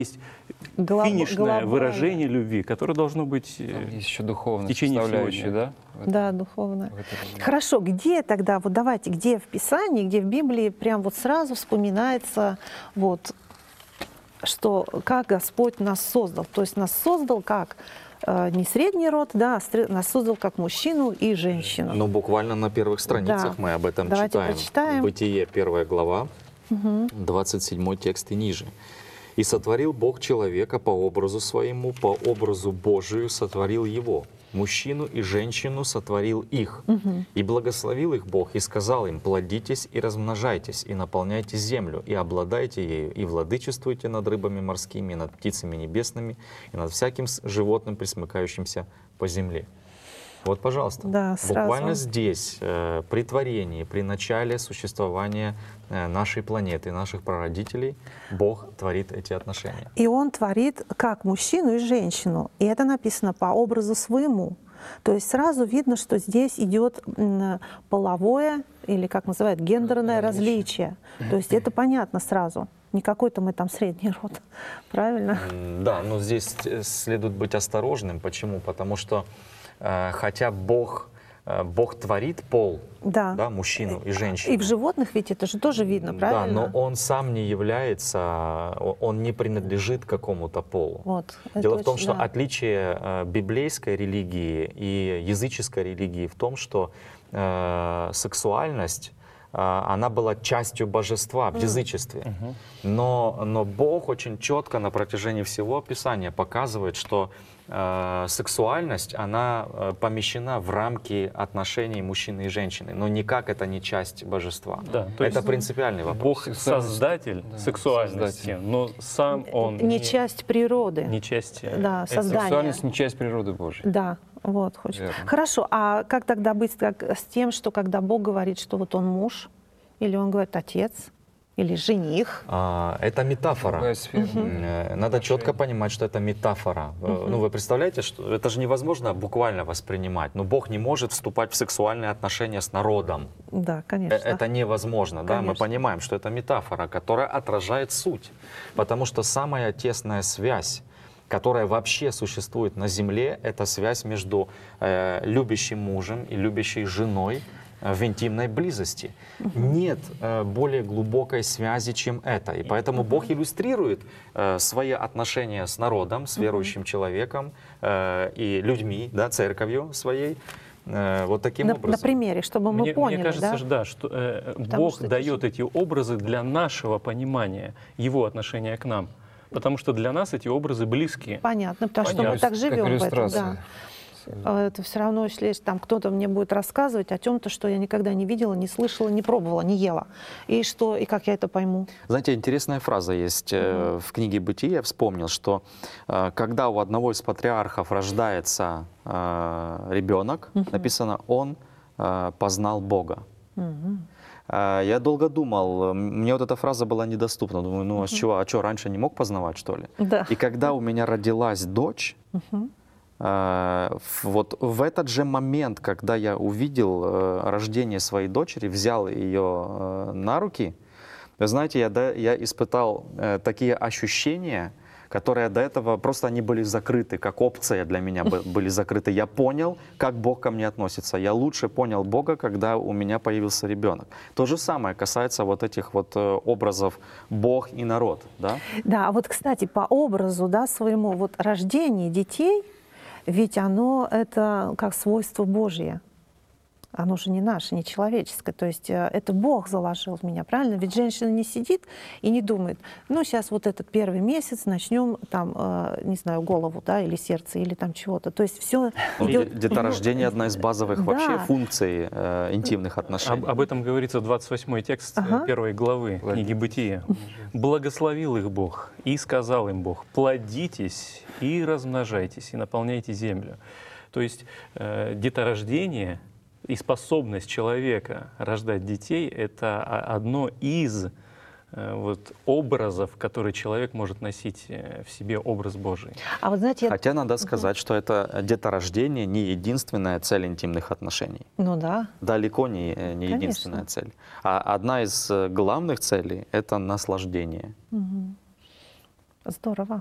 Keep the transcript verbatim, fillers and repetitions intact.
есть Глоб- финишное глобально. выражение любви, которое должно быть Там э, есть еще в духовная течение всего составляющая, дня. да? в этом- Да, духовно. в этой любви. Хорошо, где тогда, вот давайте, где в Писании, где в Библии прям вот сразу вспоминается вот, что как Господь нас создал. То есть нас создал как э, не средний род, да, а стр- нас создал как мужчину и женщину. Ну, буквально на первых страницах Да. мы об этом Давайте читаем. прочитаем. Бытие, первая глава, двадцать седьмой текст и ниже. «И сотворил Бог человека по образу своему, по образу Божию сотворил его. Мужчину и женщину сотворил их. И благословил их Бог, и сказал им: плодитесь и размножайтесь, и наполняйте землю, и обладайте ею, и владычествуйте над рыбами морскими, и над птицами небесными, и над всяким с- животным, присмыкающимся по земле». Вот, пожалуйста, Да, сразу. буквально здесь, э, при творении, при начале существования э, нашей планеты, наших прародителей, Бог творит эти отношения. И Он творит как мужчину и женщину. И это написано по образу своему. То есть сразу видно, что здесь идет м, половое, или как называют, гендерное различие. То есть это понятно сразу. Не какой-то мы там средний род. Правильно? М, Да, но здесь э, следует быть осторожным. Почему? Потому что э, хотя Бог, э, Бог творит пол, Да. да, мужчину и женщину. И в животных ведь это же тоже видно, правильно? Да, но он сам не является, о- он не принадлежит какому-то полу. Вот, это Дело в том, очень- что да. отличие э, библейской религии и языческой религии в том, что э, сексуальность, э, она была частью божества в язычестве. Но, но Бог очень четко на протяжении всего Писания показывает, что э, сексуальность, она э, помещена в рамки отношений мужчины и женщины, но никак это не часть божества. Да, то это есть принципиальный вопрос. Бог Сексуальность, создатель да, сексуальности, создатель. но сам он Не часть природы. не часть э, Да, этой- создание. Сексуальность не часть природы Божьей. Да, вот, хочет. Верно. Хорошо, а как тогда быть как, с тем, что когда Бог говорит, что вот он муж, или он говорит отец, или жених? А, это метафора. Другая сфера. М, э, Надо четко понимать, что это метафора. Э, Ну, вы представляете, что это же невозможно буквально воспринимать. Но Бог не может вступать в сексуальные отношения с народом. Да, Э, конечно. Это невозможно, да? Мы Конечно. понимаем, что это метафора, которая отражает суть. Потому что самая тесная связь, которая вообще существует на земле, это связь между э, любящим мужем и любящей женой э, в интимной близости. Нет э, более глубокой связи, чем это. И поэтому Бог иллюстрирует э, свои отношения с народом, с верующим человеком э, и людьми, да, церковью своей, э, вот таким на, образом. на примере, чтобы мы Мне, поняли, мне кажется, да? что да, что э, Потому Бог что это дает эти образы для нашего понимания Его отношения к нам. Потому что для нас эти образы близкие. Понятно, потому что Понятно. мы так Как живем в этом, иллюстрация. да. А Это все равно, если там кто-то мне будет рассказывать о чем-то, что я никогда не видела, не слышала, не пробовала, не ела. И что, и как я это пойму? Знаете, интересная фраза есть э, в книге «Бытие». Я вспомнил, что э, когда у одного из патриархов рождается э, ребенок, написано «он э, познал Бога». Э, Я долго думал, э, мне вот эта фраза была недоступна. Думаю, ну а с чего, а что, раньше не мог познавать, что ли? Да. И когда у меня родилась дочь, э, в- вот в этот же момент, когда я увидел э, рождение своей дочери, взял ее э, на руки, вы знаете, я, да, я испытал э, такие ощущения, которые до этого просто они были закрыты, как опция для меня бы- были закрыты. Я понял, как Бог ко мне относится. Я лучше понял Бога, когда у меня появился ребенок. То же самое касается вот этих вот э, образов Бог и народ, да? Да, а вот, кстати, по образу, да, своему, вот рождение детей, ведь оно это как свойство Божье. Оно же не наше, не человеческое. То есть э, это Бог заложил в меня, правильно? Ведь женщина не сидит и не думает, ну, сейчас вот этот первый месяц начнем там, э, не знаю, голову, да, или сердце, или там чего-то. То есть все Ну, идет... деторождение — одна из базовых Да. вообще функций э, интимных отношений. Об, об этом говорится в двадцать восьмой текст э, Ага. первой главы книги «Бытие». «Благословил их Бог, и сказал им Бог: плодитесь и размножайтесь, и наполняйте землю». То есть э, деторождение и способность человека рождать детей — это о- одно из э, вот, образов, который человек может носить э, в себе, образ Божий. А вот знаете, я... Хотя надо сказать, что это деторождение не единственная цель интимных отношений. ну да, Далеко не, э, не Конечно. единственная цель. А одна из э, главных целей — это наслаждение. Здорово.